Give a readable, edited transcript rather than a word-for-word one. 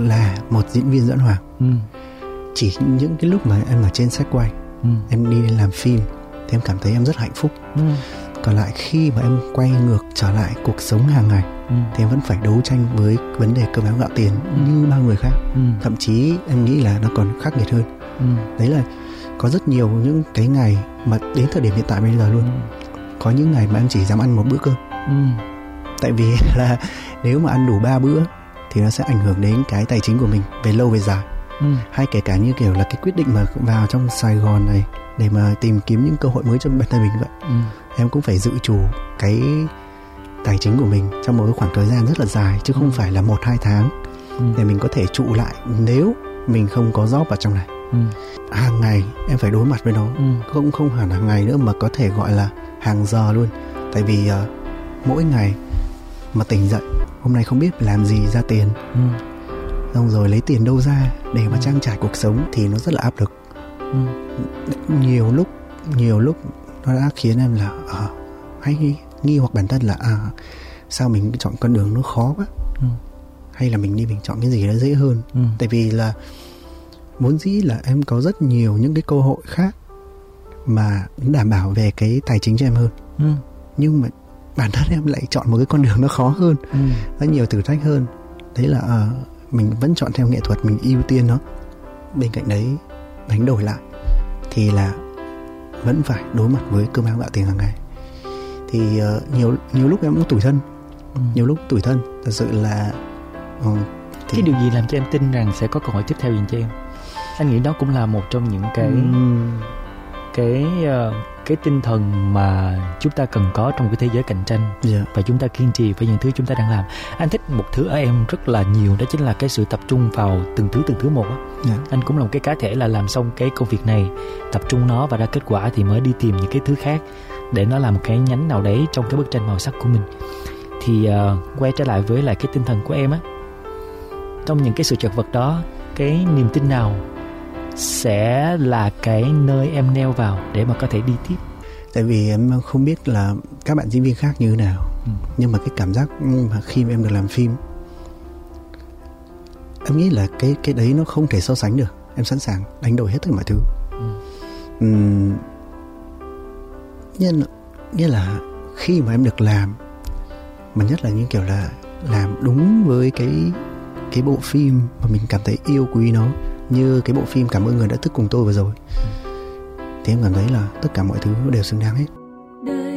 là một diễn viên dẫn hoàng. Chỉ những cái lúc mà em ở trên set quay, em đi làm phim thì em cảm thấy em rất hạnh phúc. Còn lại khi mà em quay ngược trở lại cuộc sống hàng ngày thì em vẫn phải đấu tranh với vấn đề cơm áo gạo tiền như bao người khác. Thậm chí em nghĩ là nó còn khắc nghiệt hơn. Đấy là có rất nhiều những cái ngày mà đến thời điểm hiện tại bây giờ luôn, có những ngày mà em chỉ dám ăn một bữa cơm. Tại vì là nếu mà ăn đủ 3 bữa thì nó sẽ ảnh hưởng đến cái tài chính của mình về lâu về dài. Hay kể cả như kiểu là cái quyết định mà vào trong Sài Gòn này để mà tìm kiếm những cơ hội mới cho bản thân mình vậy. Em cũng phải dự trù cái tài chính của mình trong một cái khoảng thời gian rất là dài, chứ không phải là 1-2 tháng để mình có thể trụ lại nếu mình không có job ở trong này. Hàng ngày em phải đối mặt với nó, không hẳn hàng ngày nữa mà có thể gọi là hàng giờ luôn. Tại vì mỗi ngày mà tỉnh dậy, hôm nay không biết làm gì ra tiền, xong rồi lấy tiền đâu ra để mà trang trải cuộc sống thì nó rất là áp lực. Nhiều lúc nó đã khiến em là hay nghi hoặc bản thân là sao mình chọn con đường nó khó quá, hay là mình chọn cái gì đó dễ hơn. Tại vì là vốn dĩ là em có rất nhiều những cái cơ hội khác mà đảm bảo về cái tài chính cho em hơn, nhưng mà bản thân em lại chọn một cái con đường nó khó hơn, nó nhiều thử thách hơn. Đấy là mình vẫn chọn theo nghệ thuật, mình ưu tiên nó. Bên cạnh đấy đánh đổi lại thì là vẫn phải đối mặt với cơm áo gạo tiền hàng ngày. Thì nhiều lúc em cũng tủi thân, nhiều lúc tủi thân thật sự là. Cái điều gì làm cho em tin rằng sẽ có câu hỏi tiếp theo dành cho em? Anh nghĩ đó cũng là một trong những cái tinh thần mà chúng ta cần có trong cái thế giới cạnh tranh. Và chúng ta kiên trì với những thứ chúng ta đang làm. Anh thích một thứ ở em rất là nhiều, đó chính là cái sự tập trung vào từng thứ một á. Anh cũng là một cái cá thể là làm xong cái công việc này, tập trung nó và ra kết quả thì mới đi tìm những cái thứ khác để nó làm một cái nhánh nào đấy trong cái bức tranh màu sắc của mình. Thì quay trở lại với lại cái tinh thần của em á, trong những cái sự chật vật đó, cái niềm tin nào sẽ là cái nơi em neo vào để mà có thể đi tiếp? Tại vì em không biết là các bạn diễn viên khác như thế nào, nhưng mà cái cảm giác mà khi mà em được làm phim, em nghĩ là cái đấy nó không thể so sánh được. Em sẵn sàng đánh đổi hết tất cả mọi thứ. Nghĩa là khi mà em được làm, mà nhất là như kiểu là làm đúng với cái bộ phim mà mình cảm thấy yêu quý nó, như cái bộ phim Cảm ơn người đã thức cùng tôi vừa rồi, thì em cảm thấy là tất cả mọi thứ đều xứng đáng hết.